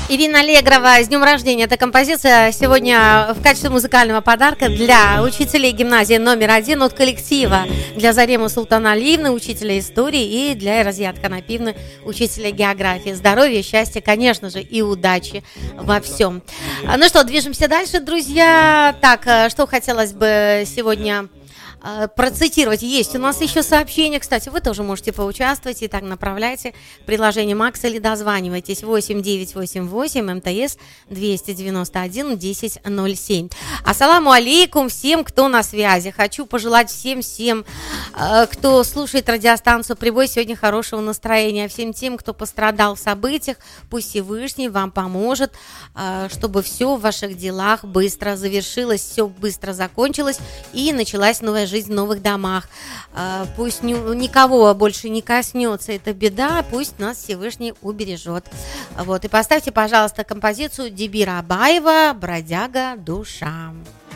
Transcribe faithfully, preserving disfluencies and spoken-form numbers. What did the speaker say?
Ирина Аллегрова, с днем рождения. Эта композиция сегодня в качестве музыкального подарка для учителей гимназии номер один от коллектива, для Заремы Султаналиевны, учителя истории, и для Разият Канапиевны, учителя географии. Здоровья, счастья, конечно же, и удачи во всем. Ну что, движемся дальше, друзья. Так, что хотелось бы сегодня процитировать. Есть у нас еще сообщение. Кстати, вы тоже можете поучаствовать. Итак, направляйте приложение Макс или дозванивайтесь восемь девятьсот восемьдесят восемь МТС двести девяносто один десять ноль семь. Ассаламу алейкум всем, кто на связи. Хочу пожелать всем-всем, кто слушает радиостанцию «Прибой», сегодня хорошего настроения. Всем тем, кто пострадал в событиях, пусть Всевышний вам поможет, чтобы все в ваших делах быстро завершилось, все быстро закончилось и началась новая жизнь в новых домах. Пусть ни, никого больше не коснется эта беда, пусть нас Всевышний убережет. Вот. И поставьте, пожалуйста, композицию Дибира Абаева «Бродяга душа».